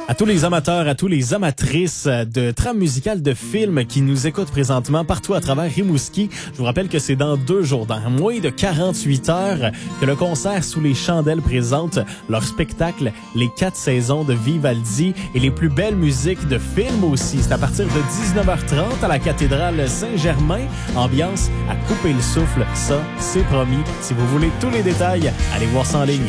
À tous les amateurs, à tous les amatrices de trames musicales de films qui nous écoutent présentement partout à travers Rimouski, je vous rappelle que c'est dans 2 jours, dans moins de 48 heures, que le concert Sous les chandelles présente leur spectacle Les 4 saisons de Vivaldi et les plus belles musiques de films aussi. C'est à partir de 19h30 à la cathédrale Saint-Germain. Ambiance à couper le souffle, ça, c'est promis. Si vous voulez tous les détails, allez voir ça en ligne.